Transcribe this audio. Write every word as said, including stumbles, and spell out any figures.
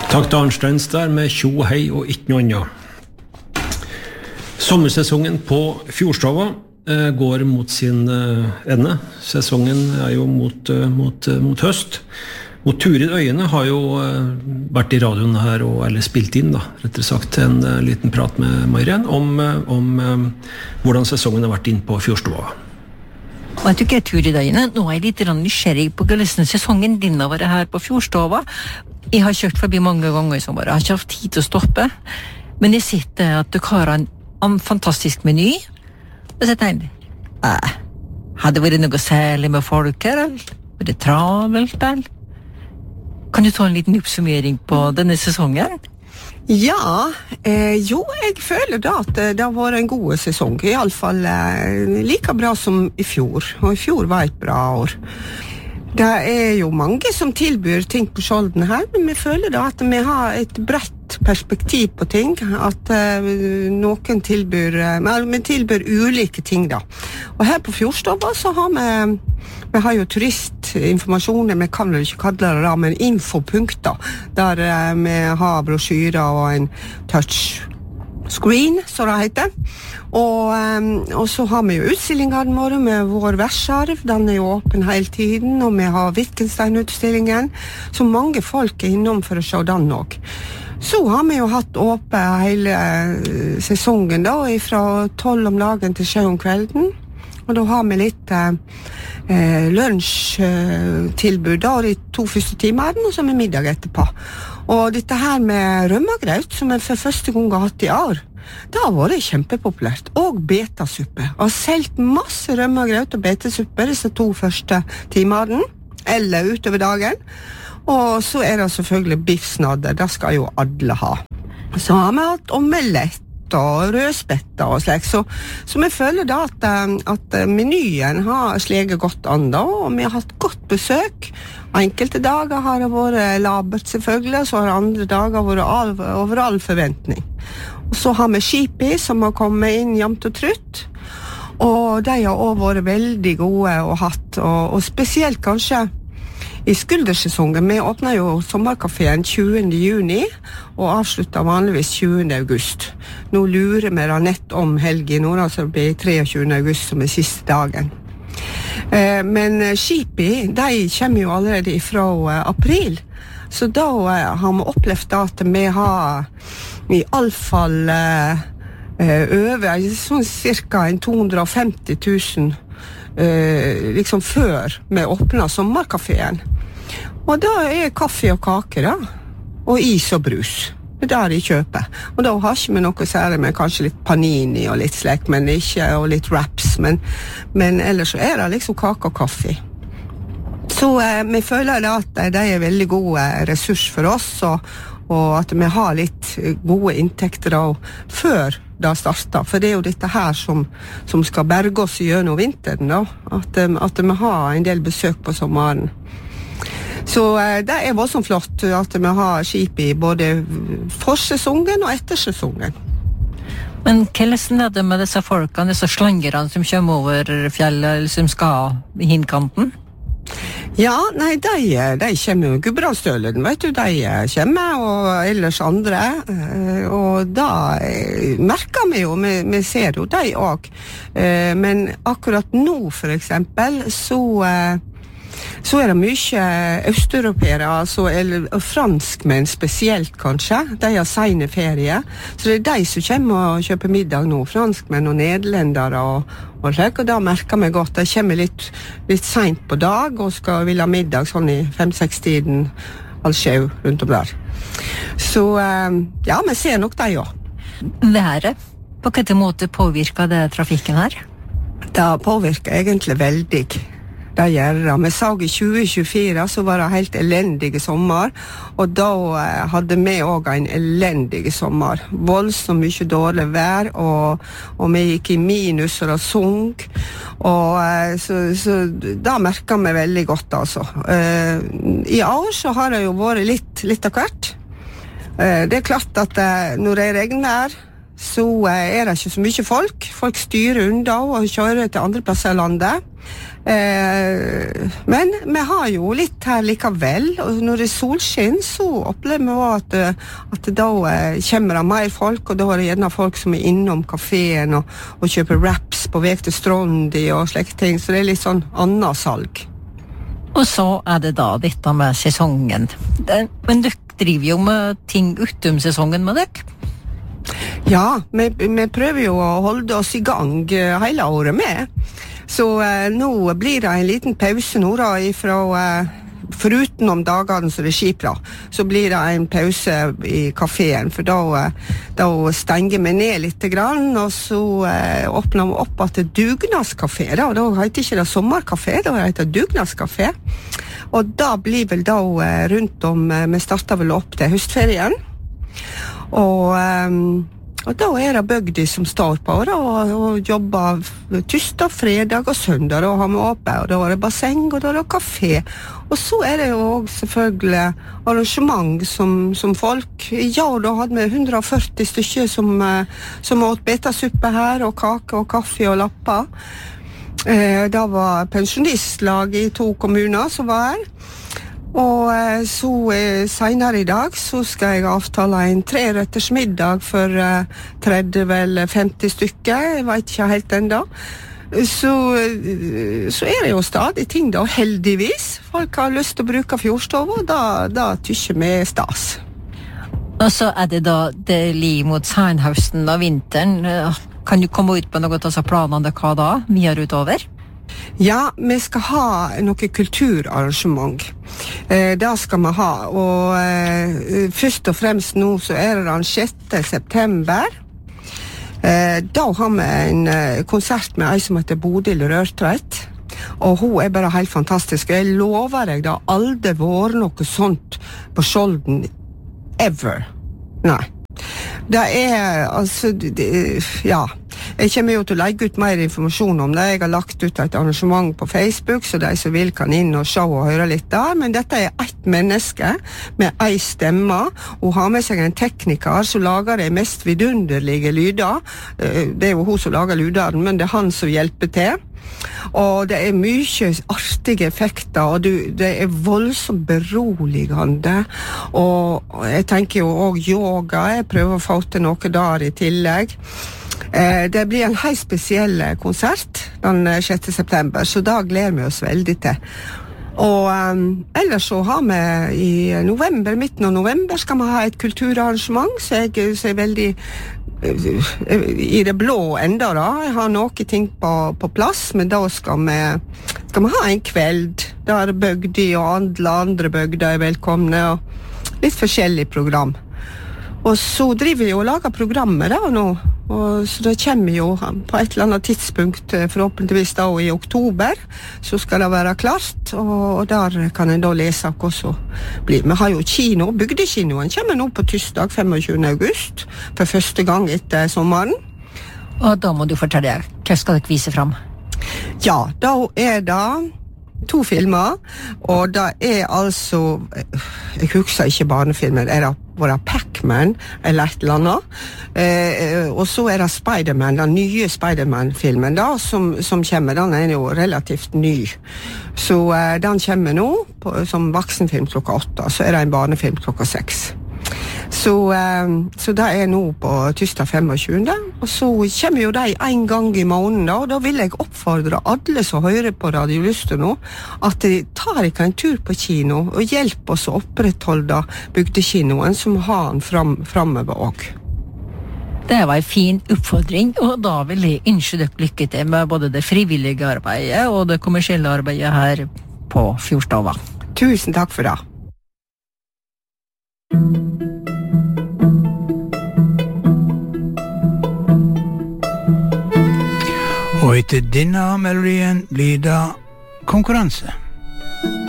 Takk til Arnsteins der med tjo hei og ikke noe annet. Sommersesongen på Fjordstova eh, går mot sin eh, ende. Sesongen er jo mot, eh, mot, eh, mot høst. Og Turid Øyene har jo eh, vært i radioen her, og, eller spilt inn da, rettere sagt, en eh, liten prat med Marianne om, eh, om eh, hvordan sesongen har vært inn på Fjordstova. Og jeg tykker Turid Øyene, nå er jeg litt nysgjerrig på hvordan sesongen din har vært her på Fjordstova. Jeg har kjørt forbi mange ganger i sommer, jeg har ikke hatt tid til å stoppe, men jeg sitter at dere har en, en fantastisk meny, og så tenker jeg, eh, hadde det vært noe særlig med folk her, eller? Var det travelt, eller? Kan du ta en liten oppsummering på denne sesongen? Ja, eh, jo, jeg føler da at det har vært en god sesong, i alle fall eh, like bra som i fjor, og i fjor var et bra år. Det er jo mange som tilbyr ting på Skjolden her, men vi føler da at vi har et bredt perspektiv på ting, at uh, noen tilbyr, uh, vi tilbyr ulike ting da. Og her på Fjordstova så har vi, vi har jo turistinformasjoner, vi kan vel ikke kalle det da, men infopunkter, der uh, vi har brosjyrer og en touch screen, så det heter. Og, um, og så har vi jo utstillingene våre med vår versarv, den er jo åpen hele tiden, og vi har Wittgenstein-utstillingen, så mange folk er innom for å se den også. Så har vi jo hatt åpen hele uh, sesongen da, fra tolv om dagen til sju om kvelden, og da har vi litt uh, uh, lunsjtilbud uh, da, de to første timene, og så med middag etterpå. Og dette her med rømmegraut, som jeg for første gang har hatt i år, det har vært kjempepopulært, og betasuppe. Jeg har selgt masse rømmegraut og betesuppe disse to første timene, eller utover dagen. Og så er det selvfølgelig biffsnadder, det skal jo alle ha. Så har vi hatt omelett og rødspetter og slik, så, så vi føler da at, at menyen har sleget godt an da, og vi har hatt godt besøk. Enkelte dager har det vært labert selvfølgelig, så har andre dager vært all, over all forventning. Og så har vi Skipi som har kommet inn jevnt og trutt, og de har også vært veldig gode å hatt, og, og spesielt kanskje i skuldersesongen. Vi åpner jo sommerkaféen tjuende juni og avslutter vanligvis tjuende august. Nå lurer vi da nett om helgen, nå så det blir treogtjuende august som er siste dagen. Eh, men Skipi, de kommer jo allerede fra eh, april, så da eh, har vi opplevd at vi har i alle fall eh, over sånn cirka to hundre og femti tusen Uh, liksom før vi åpnet sommerkaféen. Og da er kaffe og kake da, og is og brus. Det er der de kjøper. Og da har ikke vi noe særlig med kanskje litt panini og litt slik, men ikke, og litt wraps, men, men ellers så er det liksom kake og kaffe. Så uh, vi føler da at de er veldig gode ressurs for oss, og, og at vi har litt gode inntekter da, før da starta, for det er jo dette her som, som skal berge oss gjennom vinteren da, at, at vi har en del besøk på sommeren. Så det er voldsomt flott at vi har skip i både forsesongen og ettersesongen. Men hvordan er det med disse folkene, disse slangerne som kommer over fjellet, eller som skal ha i hinkanten? Ja, nei, de, de kommer jo, Gudbrandsdølen, vet du, de kommer, og ellers andre, og da merker vi jo, vi, vi ser jo de også, men akkurat nå for eksempel, så, så er det mye østeuropeere, altså, eller franskmenn spesielt kanskje, de har sene ferie, så det er de som kommer og kjøper middag nå, franskmenn og nederlendere og Og, slik, og da merker vi godt, de kommer litt, litt sent på dag, og skal vil ha middag sånn i fem-seks-tiden, all sjau rundt om der. Så ja, vi ser nok de også. Været, på hvilken måte påvirker det trafikken her? Det påvirker egentlig veldig. Det gjør det. Vi så i tjue tjuefire, så var det helt elendige sommer, og da hadde vi også en elendige sommer. Voldsomt mye dårlig vær, og, og vi gikk i minus, og det sunk, og så, så da merker vi veldig godt, altså. I år så har det jo vært litt, litt av hvert. Det er klart at når det regner, så er det ikke så mye folk. Folk styrer unna og kjører til andre plasser i landet. Eh, men vi har jo litt her likevel, og når det er solskinn, så opplever vi også at, at da eh, kommer det mer folk, og da er det gjerne folk som er innom kaféen og, og kjøper wraps på vek til Strondi og slike ting, så det er litt sånn annet salg. Og så er det da dette med sesongen. Den, men dere driver jo med ting utom sesongen med dere? Ja, vi, vi prøver jo å holde oss i gang hele året med. Så eh, nå blir det en liten pause nå da, ifra, eh, foruten om dagene som det er skip da, så blir det en pause i kaféen, for da, eh, da stenger vi ned litt grann, og så eh, åpner vi opp at det er dugnadskafé, da, og da heter ikke det sommerkafé, da heter det dugnadskafé, og da blir vel da eh, rundt om, eh, vi starter vel opp til høstferien, og eh, Og da er det bygdi som står på da, og, og jobber tirsdag, fredag og søndag, og har vi åpent, og da er det basseng, og da er det kafé. Og så er det jo også selvfølgelig arrangement som, som folk. Ja, da hadde vi hundre og førti stykker som, som åt betasuppe her, og kake og kaffe og lapper. Eh, da var pensjonistlag i to kommuner som var her. Og eh, så eh, senere i dag så skal jeg avtale en treretters middag for eh, tretti eller femti stykker, jeg vet ikke helt enda. Så, eh, så er det jo stadig ting da, heldigvis. Folk har lyst til å bruke fjordstova, og da, da tykker vi stas. Og så er det da det liv mot senhøsten og vinteren. Kan du komme ut på noe av planene hva da, videre utover? Ja, vi skal ha noe kulturarrangement. Eh, det skal vi ha, og eh, først og fremst nå så er det den sjette september. Eh, da har vi en eh, konsert med ei som heter Bodil Rørtveit, og hun er bare helt fantastisk. Jeg lover deg, det har aldri vært noe sånt på Skjolden, ever. Nei. Det er, altså, det, ja... Jeg kommer jo til å legge ut mer informasjon om det. Jeg har lagt ut et arrangement på Facebook, så de som vil kan inn og se og høre litt der. Men dette er ett menneske med ei stemme, og har med seg en tekniker som lager de mest vidunderlige lyder. Det er jo hun som lager lydene, men det er han som hjelper til. Og det er mye artige effekter, og du, det er voldsomt beroligende. Og jeg tenker jo også yoga, jeg prøver å få til noe der i tillegg. Eh, det blir en helt spesiell konsert den sjette september, så da gleder vi oss veldig til. Og um, ellers så har vi i november, midten av november, skal vi ha et kulturarrangement, så jeg, så jeg er veldig uh, i det blå enda da. Jeg har noen ting på, på plass, men da skal vi, skal vi ha en kveld der bygdi og andre, andre bygder er velkomne, og litt forskjellig program. Og så driver vi jo og lager programmer da nå, og så det kommer jo på et eller annet tidspunkt, forhåpentligvis da i oktober, så skal det være klart, og der kan en da lese hva som blir. Vi har jo kino, bygdekinoen kommer nå på tirsdag tjuefem august, for første gang etter sommeren. Og da må du fortelle, hva skal dere vise frem? Ja, da er det to filmer, og det er altså, jeg husker ikke barnefilmer, er det bare Pac-Man eller et eller annet, eh, og så er det Spider-Man, den nye Spider-Man-filmen da, som, som kommer, den er jo relativt ny, så eh, den kommer nå på, som voksenfilm klokka åtte, så er det en barnefilm klokka seks. Så, eh, så det er nå på tirsdag tjuefem, og så kommer jo de en gang i måneden da, og da vil jeg oppfordre alle som hører på Radio Luster nå, at de tar ikke en tur på kino, og hjelper oss å opprettholde bygdekinoen som har den fram, fremover også. Det var en fin oppfordring, og da vil jeg ønske dere lykke til med både det frivillige arbeidet og det kommersielle arbeidet her på Fjordstova. Tusen takk for det. Og etter denne melodien blir det konkurranse.